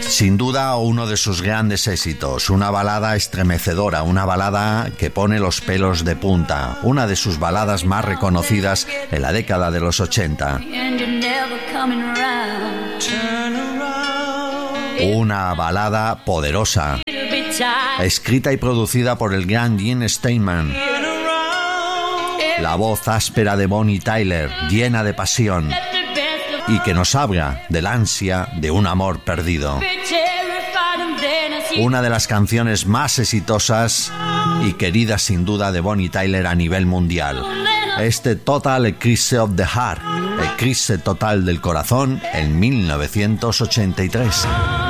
Sin duda uno de sus grandes éxitos, una balada estremecedora, una balada que pone los pelos de punta, una de sus baladas más reconocidas en la década de los 80. Una balada poderosa, escrita y producida por el gran Gene Steinman. La voz áspera de Bonnie Tyler, llena de pasión, y que nos habla del ansia de un amor perdido. Una de las canciones más exitosas y queridas sin duda de Bonnie Tyler a nivel mundial. Este Total Eclipse of the Heart, eclipse total del corazón, en 1983.